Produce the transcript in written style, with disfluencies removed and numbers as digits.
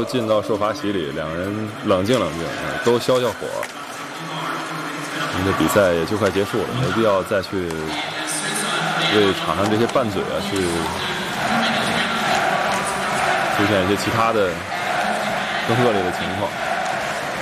都进到受罚席里，两个人冷静冷静，都消消火。我们的比赛也就快结束了，没必要再去为场上这些拌嘴啊去出现一些其他的更恶劣的情况。